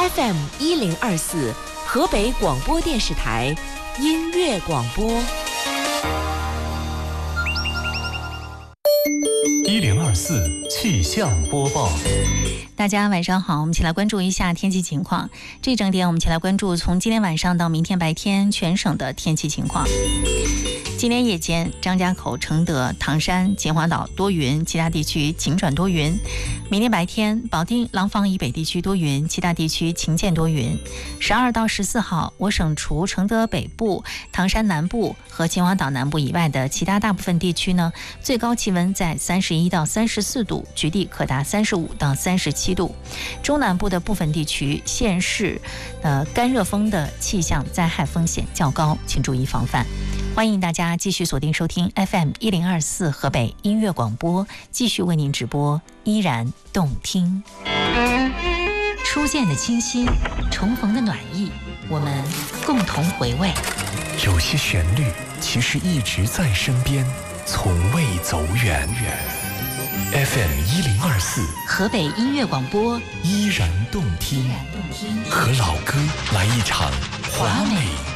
FM1024河北广播电视台音乐广播。 1024气象播报。 大家晚上好，我们一起来关注一下天气情况。这一整点我们一起来关注从今天晚上到明天白天全省的天气情况。今天夜间，张家口、承德、唐山、秦皇岛多云，其他地区晴转多云。明天白天，保定、廊坊以北地区多云，其他地区晴见多云。12到14号，我省除承德北部、唐山南部和秦皇岛南部以外的其他大部分地区呢，最高气温在31到34度，局地可达35到37度。中南部的部分地区、县市，干热风的气象灾害风险较高，请注意防范。欢迎大家继续锁定收听 FM1024河北音乐广播，继续为您直播，依然动听。初见的清新，重逢的暖意，我们共同回味。 有些旋律其实一直在身边，从未走远。FM1024 河北音乐广播， 依然动听，和老歌来一场华美